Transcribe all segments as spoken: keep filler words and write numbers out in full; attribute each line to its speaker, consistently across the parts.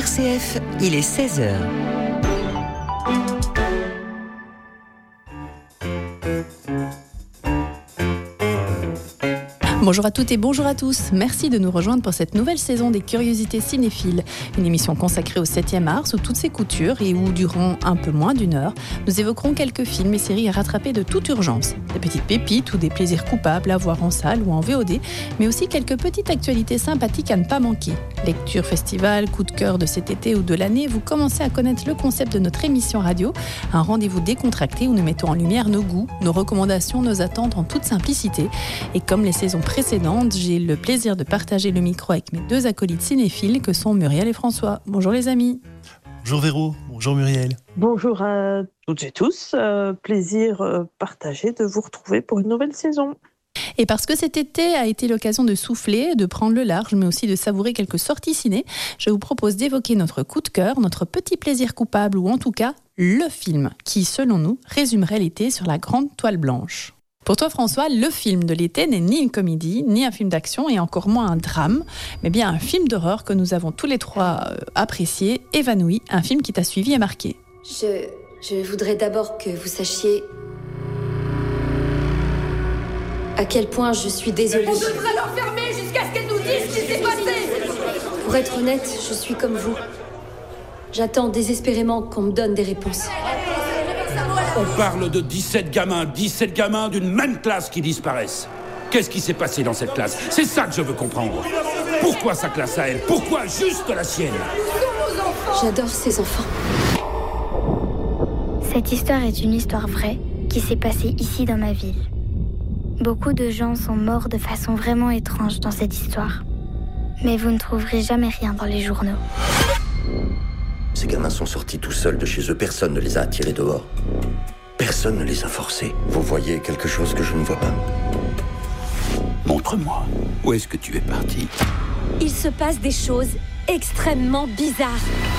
Speaker 1: C F, il est seize heures.
Speaker 2: Bonjour à toutes et bonjour à tous. Merci de nous rejoindre pour cette nouvelle saison des Curiosités Cinéphiles, une émission consacrée au septième art sous toutes ses coutures et où, durant un peu moins d'une heure, nous évoquerons quelques films et séries à rattraper de toute urgence. Des petites pépites ou des plaisirs coupables à voir en salle ou en V O D, mais aussi quelques petites actualités sympathiques à ne pas manquer. Lecture, festival, coup de cœur de cet été ou de l'année, vous commencez à connaître le concept de notre émission radio, un rendez-vous décontracté où nous mettons en lumière nos goûts, nos recommandations, nos attentes en toute simplicité. Et comme les saisons précédente, j'ai le plaisir de partager le micro avec mes deux acolytes cinéphiles que sont Muriel et François. Bonjour les amis.
Speaker 3: Bonjour Véro, bonjour Muriel.
Speaker 4: Bonjour à toutes et tous, euh, plaisir euh, partagé de vous retrouver pour une nouvelle saison.
Speaker 2: Et parce que cet été a été l'occasion de souffler, de prendre le large, mais aussi de savourer quelques sorties ciné, je vous propose d'évoquer notre coup de cœur, notre petit plaisir coupable ou en tout cas le film qui, selon nous, résumerait l'été sur la grande toile blanche. Pour toi François, le film de l'été n'est ni une comédie, ni un film d'action et encore moins un drame, mais bien un film d'horreur que nous avons tous les trois euh, apprécié, Évanoui, un film qui t'a suivi et marqué.
Speaker 5: Je, je voudrais d'abord que vous sachiez à quel point je suis désolée.
Speaker 6: On devrait l'enfermer jusqu'à ce qu'elle nous dise ce qui s'est passé.
Speaker 5: Pour être honnête, je suis comme vous. J'attends désespérément qu'on me donne des réponses.
Speaker 7: On parle de dix-sept gamins, dix-sept gamins d'une même classe qui disparaissent. Qu'est-ce qui s'est passé dans cette classe ? C'est ça que je veux comprendre. Pourquoi sa classe à elle ? Pourquoi juste la sienne ?
Speaker 5: J'adore ces enfants.
Speaker 8: Cette histoire est une histoire vraie qui s'est passée ici dans ma ville. Beaucoup de gens sont morts de façon vraiment étrange dans cette histoire. Mais vous ne trouverez jamais rien dans les journaux.
Speaker 9: Ces gamins sont sortis tout seuls de chez eux. Personne ne les a attirés dehors. Personne ne les a forcés. Vous voyez quelque chose que je ne vois pas ?
Speaker 7: Montre-moi. Où est-ce que tu es parti ?
Speaker 6: Il se passe des choses extrêmement bizarres.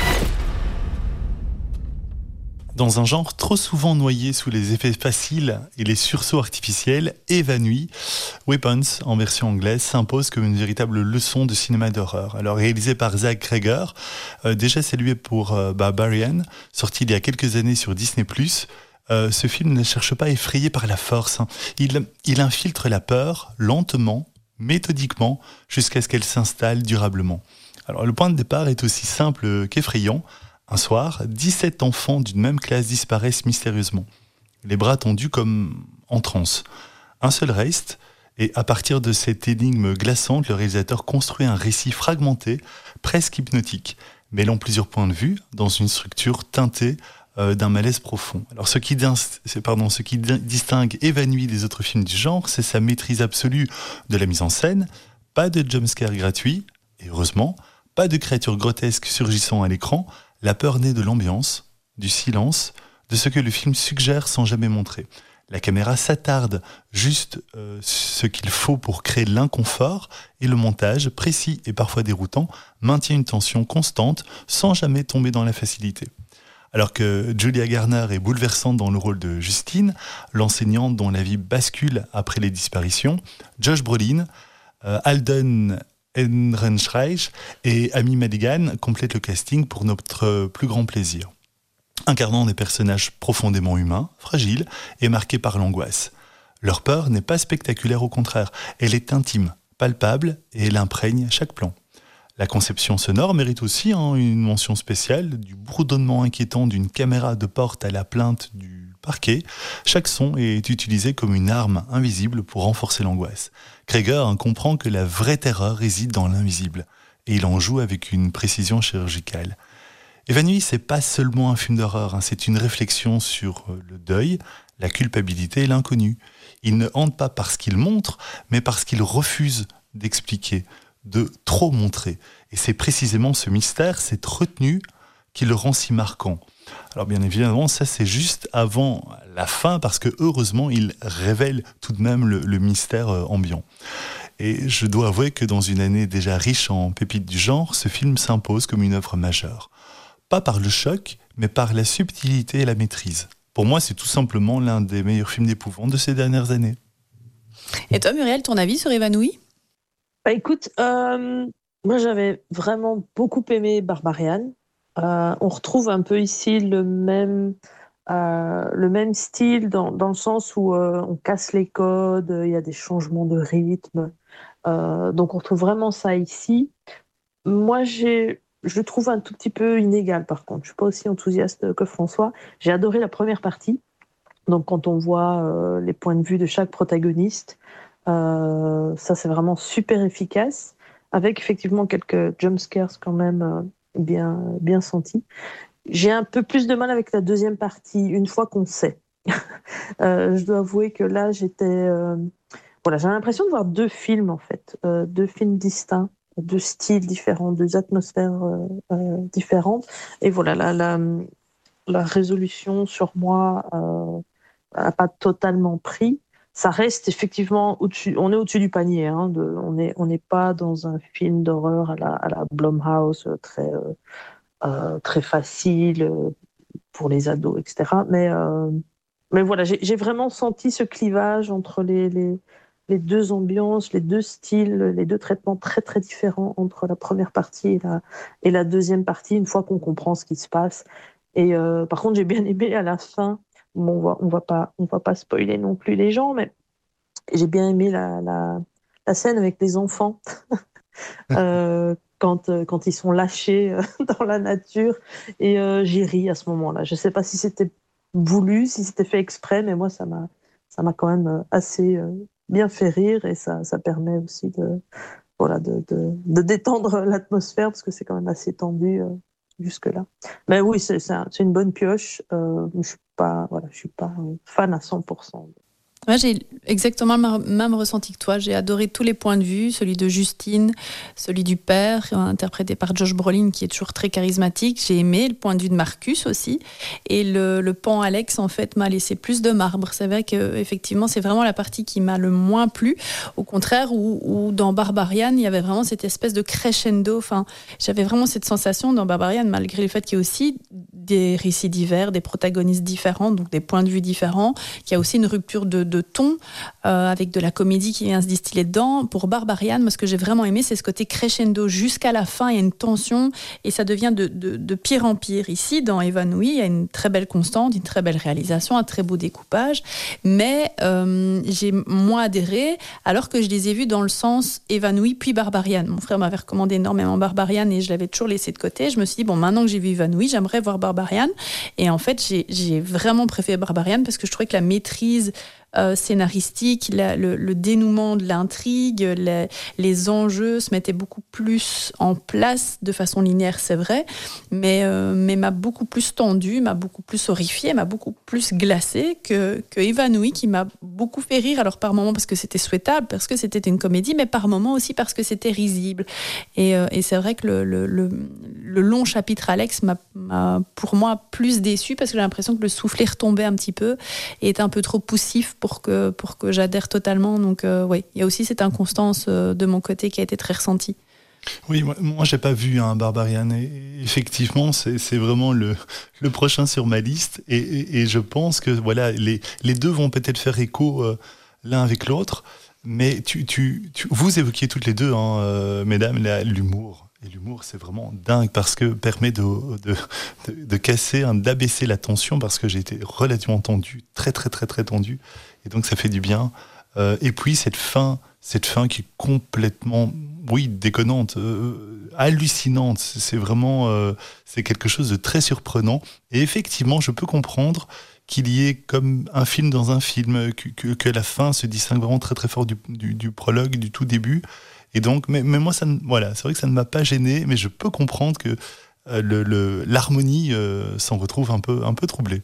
Speaker 3: Dans un genre trop souvent noyé sous les effets faciles et les sursauts artificiels, Évanoui, Weapons en version anglaise, s'impose comme une véritable leçon de cinéma d'horreur. Alors réalisé par Zach Cregger, euh, déjà salué pour euh, Barbarian, sorti il y a quelques années sur Disney plus, euh, ce film ne cherche pas à effrayer par la force. Hein. Il, il infiltre la peur lentement, méthodiquement, jusqu'à ce qu'elle s'installe durablement. Alors le point de départ est aussi simple qu'effrayant. Un soir, dix-sept enfants d'une même classe disparaissent mystérieusement, les bras tendus comme en transe. Un seul reste, et à partir de cette énigme glaçante, le réalisateur construit un récit fragmenté, presque hypnotique, mêlant plusieurs points de vue dans une structure teintée euh, d'un malaise profond. Alors, ce qui, din- pardon, ce qui din- distingue Évanoui des autres films du genre, c'est sa maîtrise absolue de la mise en scène, pas de jumpscare gratuit, et heureusement, pas de créatures grotesques surgissant à l'écran, la peur naît de l'ambiance, du silence, de ce que le film suggère sans jamais montrer. La caméra s'attarde juste euh, ce qu'il faut pour créer l'inconfort et le montage, précis et parfois déroutant, maintient une tension constante sans jamais tomber dans la facilité. Alors que Julia Garner est bouleversante dans le rôle de Justine, l'enseignante dont la vie bascule après les disparitions, Josh Brolin, euh, Alden Ehrenreich et Amy Madigan complètent le casting pour notre plus grand plaisir. Incarnant des personnages profondément humains, fragiles et marqués par l'angoisse. Leur peur n'est pas spectaculaire, au contraire, elle est intime, palpable et elle imprègne chaque plan. La conception sonore mérite aussi hein, une mention spéciale, du bourdonnement inquiétant d'une caméra de porte à la plainte du parquet. Chaque son est utilisé comme une arme invisible pour renforcer l'angoisse. Cregger hein, comprend que la vraie terreur réside dans l'invisible, et il en joue avec une précision chirurgicale. Évanoui, c'est pas seulement un film d'horreur, hein, c'est une réflexion sur le deuil, la culpabilité et l'inconnu. Il ne hante pas parce qu'il montre, mais parce qu'il refuse d'expliquer, de trop montrer. Et c'est précisément ce mystère, cette retenue, qui le rend si marquant. Alors bien évidemment, ça c'est juste avant la fin, parce que heureusement, il révèle tout de même le, le mystère euh, ambiant. Et je dois avouer que dans une année déjà riche en pépites du genre, ce film s'impose comme une œuvre majeure. Pas par le choc, mais par la subtilité et la maîtrise. Pour moi, c'est tout simplement l'un des meilleurs films d'épouvante de ces dernières années.
Speaker 2: Et toi, Muriel, ton avis sur Évanoui ?
Speaker 4: Bah écoute, euh, Moi, j'avais vraiment beaucoup aimé Barbarian. Euh, on retrouve un peu ici le même, euh, le même style dans, dans le sens où euh, on casse les codes, il y a des changements de rythme. Euh, donc, on retrouve vraiment ça ici. Moi, j'ai, je le trouve un tout petit peu inégal, par contre. Je suis pas aussi enthousiaste que François. J'ai adoré la première partie. Donc, quand on voit euh, les points de vue de chaque protagoniste, euh, ça, c'est vraiment super efficace, avec effectivement quelques jump scares quand même euh, bien, bien sentis. J'ai un peu plus de mal avec la deuxième partie, une fois qu'on sait. euh, je dois avouer que là, j'étais... Euh, voilà, j'ai l'impression de voir deux films, en fait, euh, deux films distincts, deux styles différents, deux atmosphères euh, euh, différentes. Et voilà, la, la, la résolution sur moi... Euh, n'a pas totalement pris. Ça reste effectivement au-dessus, on est au-dessus du panier. Hein, de, on n'est on n'est pas dans un film d'horreur à la, à la Blumhouse très, euh, euh, très facile euh, pour les ados, et cetera. Mais, euh, mais voilà, j'ai, j'ai vraiment senti ce clivage entre les, les, les deux ambiances, les deux styles, les deux traitements très très différents entre la première partie et la, et la deuxième partie, une fois qu'on comprend ce qui se passe. Et euh, par contre, j'ai bien aimé à la fin. Bon, on va, on va pas, on va pas spoiler non plus les gens, mais j'ai bien aimé la, la, la scène avec les enfants euh, quand, euh, quand ils sont lâchés euh, dans la nature. Et euh, j'ai ri à ce moment-là. Je sais pas si c'était voulu, si c'était fait exprès, mais moi, ça m'a, ça m'a quand même assez euh, bien fait rire et ça, ça permet aussi de, voilà, de, de, de détendre l'atmosphère parce que c'est quand même assez tendu. Euh, jusque-là. Mais oui, c'est, c'est, un, c'est une bonne pioche. Euh, je suis pas, voilà, je suis pas fan à cent pour cent.
Speaker 2: Moi, j'ai exactement le même ressenti que toi. J'ai adoré tous les points de vue, celui de Justine, celui du père, interprété par Josh Brolin, qui est toujours très charismatique. J'ai aimé le point de vue de Marcus aussi. Et le, le pan Alex, en fait, m'a laissé plus de marbre. C'est vrai qu'effectivement, c'est vraiment la partie qui m'a le moins plu. Au contraire, où, où dans Barbarian, il y avait vraiment cette espèce de crescendo. Enfin, j'avais vraiment cette sensation dans Barbarian, malgré le fait qu'il y ait aussi des récits divers, des protagonistes différents, donc des points de vue différents, qu'il y a aussi une rupture de, de ton euh, avec de la comédie qui vient se distiller dedans. Pour Barbarian, moi, ce que j'ai vraiment aimé, c'est ce côté crescendo jusqu'à la fin. Il y a une tension et ça devient de, de, de pire en pire. Ici, dans Évanoui, il y a une très belle constante, une très belle réalisation, un très beau découpage, mais euh, j'ai moins adhéré alors que je les ai vus dans le sens Évanoui puis Barbarian. Mon frère m'avait recommandé énormément Barbarian et je l'avais toujours laissé de côté. Je me suis dit, bon, maintenant que j'ai vu Évanoui, j'aimerais voir Barbarian. Et en fait, j'ai, j'ai vraiment préféré Barbarian parce que je trouvais que la maîtrise Euh, scénaristique, la, le, le dénouement de l'intrigue, les, les enjeux se mettaient beaucoup plus en place de façon linéaire, c'est vrai, mais, euh, mais m'a beaucoup plus tendu, m'a beaucoup plus horrifié, m'a beaucoup plus glacé que, que Évanoui, qui m'a beaucoup fait rire, alors par moments parce que c'était souhaitable, parce que c'était une comédie, mais par moments aussi parce que c'était risible. Et, euh, et c'est vrai que le, le, le, le long chapitre Alex m'a, m'a pour moi plus déçu parce que j'ai l'impression que le soufflet retombait un petit peu et était un peu trop poussif pour que, pour que j'adhère totalement. Donc euh, oui, il y a aussi cette inconstance euh, de mon côté qui a été très ressentie.
Speaker 3: Oui, moi, moi j'ai pas vu un hein, Barbarian. Et effectivement, c'est, c'est vraiment le, le prochain sur ma liste. Et, et, et je pense que voilà, les, les deux vont peut-être faire écho euh, l'un avec l'autre. Mais tu, tu, tu, vous évoquiez toutes les deux, hein, euh, mesdames, la, l'humour. Et l'humour, c'est vraiment dingue parce que permet de, de, de, de casser, hein, d'abaisser la tension parce que j'ai été relativement tendu, très très très très tendu. Et donc ça fait du bien. Euh, et puis cette fin, cette fin qui est complètement, oui, déconnante, euh, hallucinante. C'est vraiment, euh, c'est quelque chose de très surprenant. Et effectivement, je peux comprendre qu'il y ait comme un film dans un film, que, que, que la fin se distingue vraiment très très fort du, du, du prologue, du tout début. Et donc, mais, mais moi, ça, voilà, c'est vrai que ça ne m'a pas gêné, mais je peux comprendre que euh, le, le, l'harmonie euh, s'en retrouve un peu, un peu troublée.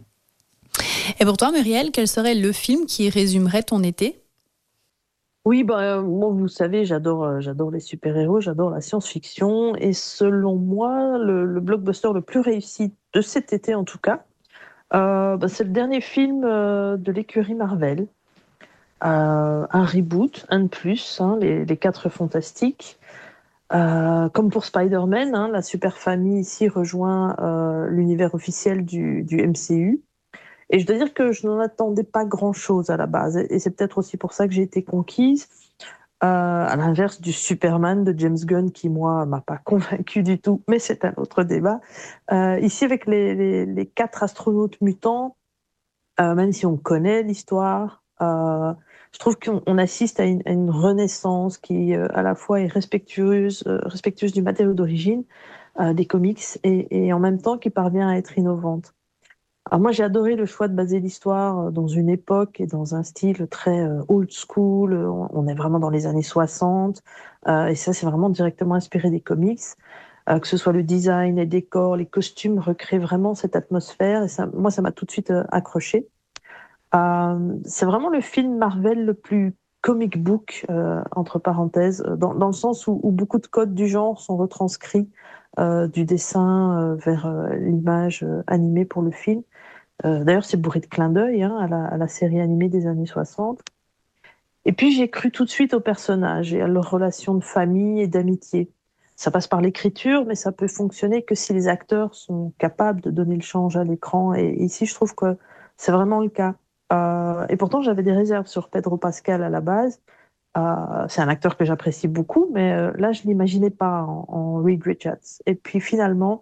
Speaker 2: Et pour toi, Muriel, quel serait le film qui résumerait ton été ?
Speaker 4: Oui, bah, moi, vous savez, j'adore, j'adore les super-héros, j'adore la science-fiction. Et selon moi, le, le blockbuster le plus réussi de cet été, en tout cas, euh, bah, c'est le dernier film euh, de l'écurie Marvel. Euh, un reboot, un de plus, hein, les, les quatre fantastiques. Euh, comme pour Spider-Man, hein, la super famille ici rejoint euh, l'univers officiel du, du M C U. Et je dois dire que je n'en attendais pas grand-chose à la base. Et c'est peut-être aussi pour ça que j'ai été conquise. Euh, à l'inverse du Superman de James Gunn, qui, moi, m'a pas convaincu du tout, mais c'est un autre débat. Euh, ici, avec les, les, les quatre astronautes mutants, euh, même si on connaît l'histoire, euh, je trouve qu'on on assiste à une, à une renaissance qui, euh, à la fois, est respectueuse, euh, respectueuse du matériau d'origine euh, des comics et, et en même temps qui parvient à être innovante. Alors moi, j'ai adoré le choix de baser l'histoire dans une époque et dans un style très euh, old school. On est vraiment dans les années soixante. Euh, et ça, c'est vraiment directement inspiré des comics. Euh, que ce soit le design, les décors, les costumes recréent vraiment cette atmosphère. Et ça, moi, ça m'a tout de suite euh, accroché. Euh, c'est vraiment le film Marvel le plus comic book, euh, entre parenthèses, dans, dans le sens où, où beaucoup de codes du genre sont retranscrits euh, du dessin euh, vers euh, l'image euh, animée pour le film. Euh, d'ailleurs, c'est bourré de clins d'œil hein, à, la, à la série animée des années soixante. Et puis, j'ai cru tout de suite aux personnages et à leurs relations de famille et d'amitié. Ça passe par l'écriture, mais ça peut fonctionner que si les acteurs sont capables de donner le change à l'écran. Et ici, je trouve que c'est vraiment le cas. Euh, et pourtant, j'avais des réserves sur Pedro Pascal à la base. Euh, c'est un acteur que j'apprécie beaucoup, mais euh, là, je ne l'imaginais pas en, en Reed Richards. Et puis finalement,